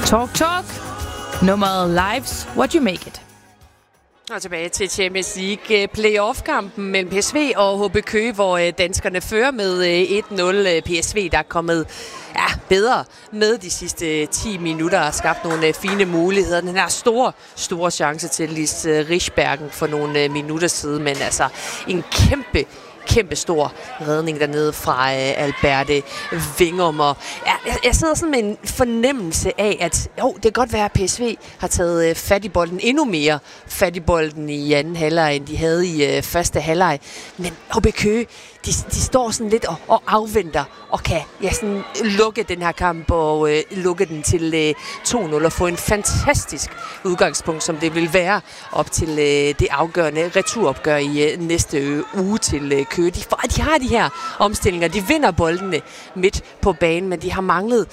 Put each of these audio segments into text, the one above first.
Talk. Nummeret Lives, What You Make It. Og tilbage til Champions League playoff-kampen mellem PSV og HB Køge, hvor danskerne fører med 1-0. PSV, der er kommet bedre med de sidste 10 minutter og har skabt nogle fine muligheder. Den her store chance til Lis Rigsbergen for nogle minutter siden, men altså en kæmpe stor redning dernede fra Alberte Wingum. Og jeg sidder sådan med en fornemmelse af, at det kan godt være, at PSV har taget fat i bolden, endnu mere fat i bolden i anden halvleg, end de havde i første halvleg. Men HB Køge, de står sådan lidt og afventer og kan sådan lukke den her kamp og lukke den til 2-0 og få en fantastisk udgangspunkt, som det vil være op til det afgørende returopgør i næste uge til Køge. De har de her omstillinger, de vinder boldene midt på banen, men de har manglet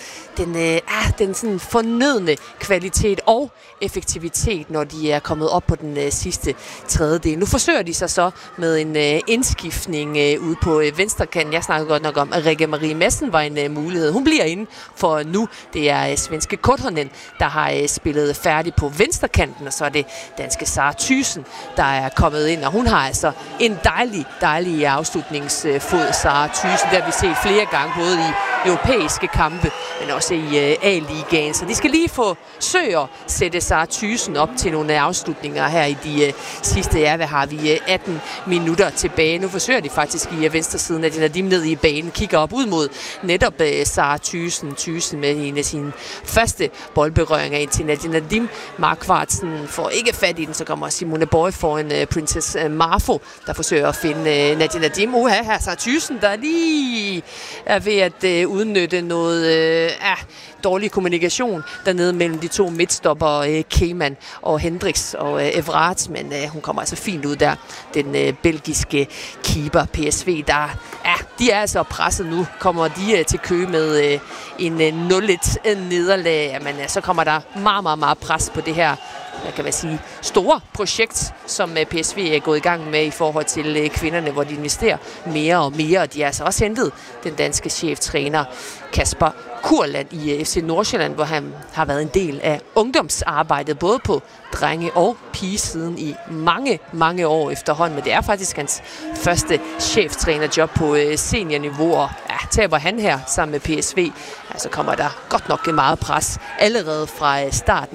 den sådan fornødne kvalitet og effektivitet, når de er kommet op på den sidste tredjedel. Nu forsøger de sig så med en indskiftning ude på venstrekanten. Jeg snakkede godt nok om, at Rikke Marie Madsen var en mulighed. Hun bliver inde for nu. Det er svenske Korthonen, der har spillet færdig på venstrekanten, og så er det danske Sara Thyssen, der er kommet ind, og hun har altså en dejlig afslutningsfod, Sara Thyssen. Det har vi set flere gange, både i europæiske kampe, men også i A-ligaen. Så de skal lige forsøge at sætte Sara Thyssen op til nogle afslutninger her i de sidste, hvad har vi, 18 minutter tilbage. Nu forsøger de faktisk i venstre siden, at de Nadim ned i banen, kigger op ud mod netop Sara Thyssen. Thyssen med en af sine første boldberøringer ind til Nadim. Markvartsen får ikke fat i den, så kommer Simone Boy foran Princess Marfo, der forsøger at finde Nadim. Her Sara Thyssen, der lige er ved at udnytte noget dårlig kommunikation dernede mellem de to midtstopper, Keman og Hendricks og Evrath, men hun kommer altså fint ud der, den belgiske keeper. PSV, de er altså presset nu, kommer de til Køge med en 0-1 nederlag, men så kommer der meget pres på det her, kan man sige, store projekt, som PSV er gået i gang med i forhold til kvinderne, hvor de investerer mere og mere, og de har altså også hentet den danske cheftræner Kasper Kurland i FC Nordsjælland, hvor han har været en del af ungdomsarbejdet, både på drenge- og pigesiden i mange år efterhånden, men det er faktisk hans første cheftrænerjob på seniorniveau, og taber han her sammen med PSV, så kommer der godt nok meget pres allerede fra starten